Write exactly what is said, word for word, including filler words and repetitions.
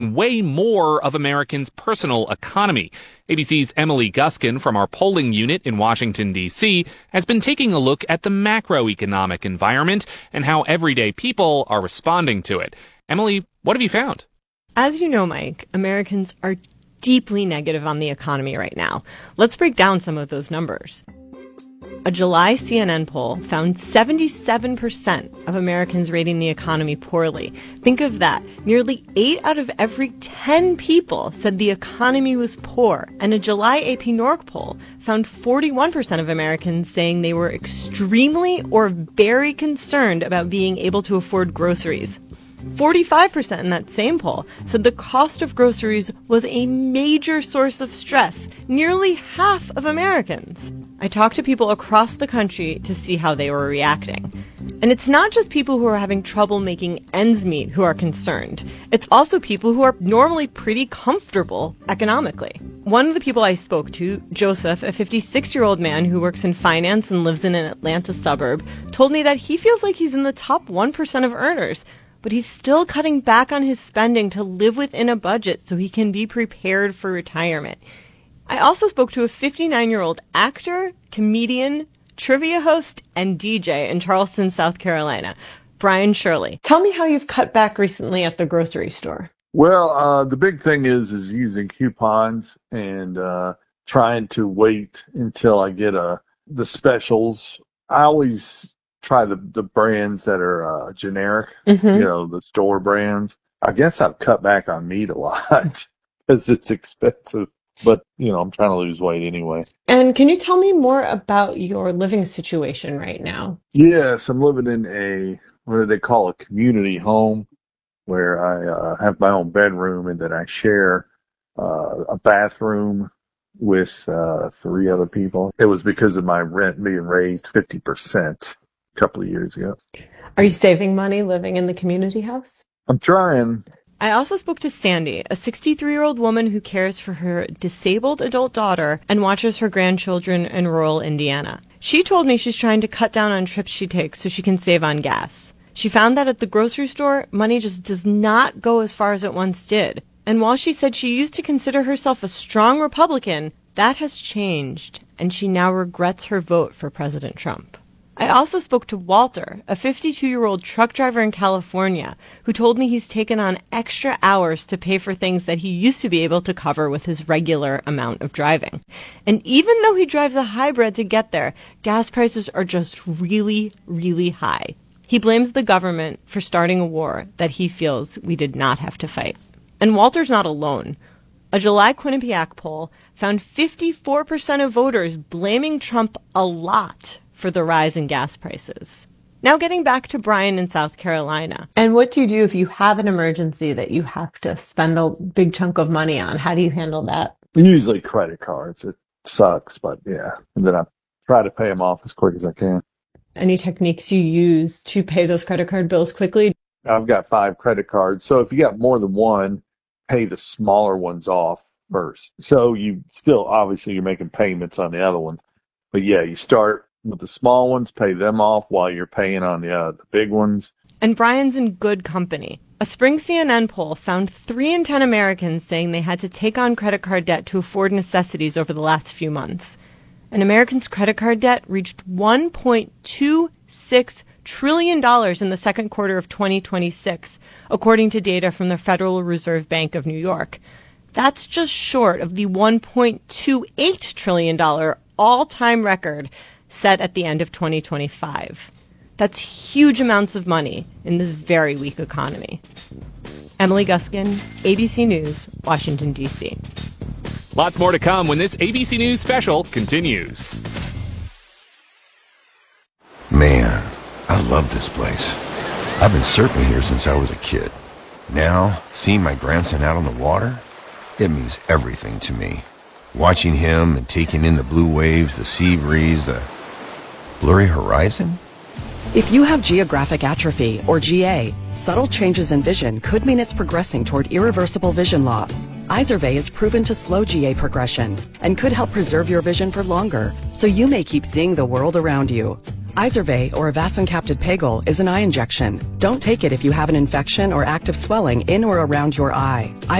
way more of Americans' personal economy. A B C's Emily Guskin from our polling unit in Washington, D C has been taking a look at the macroeconomic environment and how everyday people are responding to it. Emily, what have you found? As you know, Mike, Americans are deeply negative on the economy right now. Let's break down some of those numbers. A July C N N poll found seventy-seven percent of Americans rating the economy poorly. Think of that. Nearly eight out of every ten people said the economy was poor. And a July A P Norc poll found forty-one percent of Americans saying they were extremely or very concerned about being able to afford groceries. forty-five percent in that same poll said the cost of groceries was a major source of stress. Nearly half of Americans. I talked to people across the country to see how they were reacting. And it's not just people who are having trouble making ends meet who are concerned. It's also people who are normally pretty comfortable economically. One of the people I spoke to, Joseph, a fifty-six-year-old man who works in finance and lives in an Atlanta suburb, told me that he feels like he's in the top one percent of earners, but he's still cutting back on his spending to live within a budget so he can be prepared for retirement. I also spoke to a fifty-nine-year-old actor, comedian, trivia host, and D J in Charleston, South Carolina, Brian Shirley. Tell me how you've cut back recently at the grocery store. Well, uh, the big thing is is using coupons and uh, trying to wait until I get uh, the specials. I always try the, the brands that are uh, generic, mm-hmm. you know, the store brands. I guess I've cut back on meat a lot because it's expensive. But, you know, I'm trying to lose weight anyway. And can you tell me more about your living situation right now? Yes, I'm living in a, what do they call a community home, where I uh, have my own bedroom and then I share uh, a bathroom with uh, three other people. It was because of my rent being raised fifty percent a couple of years ago. Are you saving money living in the community house? I'm trying. I also spoke to Sandy, a sixty-three-year-old woman who cares for her disabled adult daughter and watches her grandchildren in rural Indiana. She told me she's trying to cut down on trips she takes so she can save on gas. She found that at the grocery store, money just does not go as far as it once did. And while she said she used to consider herself a strong Republican, that has changed, and she now regrets her vote for President Trump. I also spoke to Walter, a fifty-two-year-old truck driver in California, who told me he's taken on extra hours to pay for things that he used to be able to cover with his regular amount of driving. And even though he drives a hybrid to get there, gas prices are just really, really high. He blames the government for starting a war that he feels we did not have to fight. And Walter's not alone. A July Quinnipiac poll found fifty-four percent of voters blaming Trump a lot for the rise in gas prices. Now getting back to Brian in South Carolina. And what do you do if you have an emergency that you have to spend a big chunk of money on? How do you handle that? Usually credit cards. It sucks, but yeah. And then I try to pay them off as quick as I can. Any techniques you use to pay those credit card bills quickly? I've got five credit cards. So if you got more than one, pay the smaller ones off first. So you still, obviously, you're making payments on the other ones. But yeah, you start with the small ones, pay them off while you're paying on the, uh, the big ones. And Brian's in good company. A spring C N N poll found three in ten Americans saying they had to take on credit card debt to afford necessities over the last few months. And Americans' credit card debt reached one point two six trillion dollars in the second quarter of twenty twenty-six, according to data from the Federal Reserve Bank of New York. That's just short of the one point two eight trillion dollars all-time record set at the end of twenty twenty-five. That's huge amounts of money in this very weak economy. Emily Guskin, A B C News, Washington, D C Lots more to come when this A B C News special continues. Man, I love this place. I've been surfing here since I was a kid. Now, seeing my grandson out on the water, it means everything to me. Watching him and taking in the blue waves, the sea breeze, the blurry horizon. If you have geographic atrophy, or G A, subtle changes in vision could mean it's progressing toward irreversible vision loss. Izervay is proven to slow G A progression and could help preserve your vision for longer, so you may keep seeing the world around you. Izervay, or avacincaptad pegol, is an eye injection. Don't take it if you have an infection or active swelling in or around your eye.